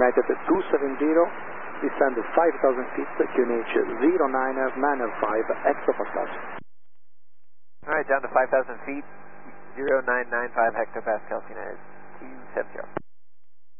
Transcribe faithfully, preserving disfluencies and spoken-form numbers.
United two seventy, descend five thousand feet, Q N H zero nine nine five hectopascals. All right, down to five thousand feet, zero nine nine five hectopascals, United two seventy.